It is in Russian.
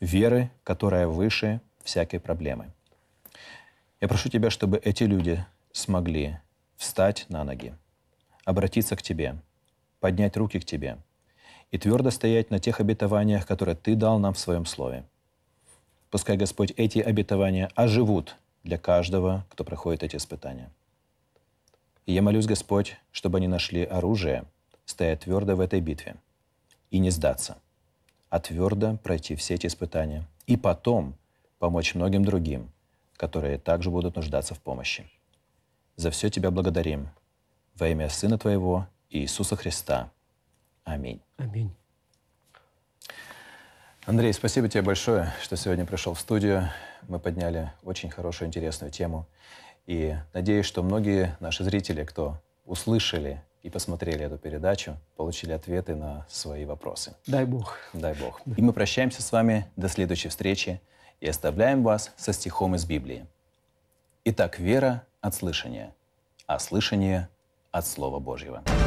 веры, которая выше всякой проблемы. Я прошу Тебя, чтобы эти люди смогли встать на ноги, обратиться к Тебе, поднять руки к Тебе и твердо стоять на тех обетованиях, которые Ты дал нам в Своем Слове. Пускай, Господь, эти обетования оживут для каждого, кто проходит эти испытания. И я молюсь, Господь, чтобы они нашли оружие, стоять твердо в этой битве и не сдаться, а твердо пройти все эти испытания и потом помочь многим другим, которые также будут нуждаться в помощи. За все Тебя благодарим. Во имя Сына Твоего, Иисуса Христа. Аминь. Аминь. Андрей, спасибо тебе большое, что сегодня пришел в студию. Мы подняли очень хорошую, интересную тему. И надеюсь, что многие наши зрители, кто услышали и посмотрели эту передачу, получили ответы на свои вопросы. Дай Бог. Дай Бог. И мы прощаемся с вами до следующей встречи и оставляем вас со стихом из Библии. «Итак, вера от слышания, а слышание от Слова Божьего».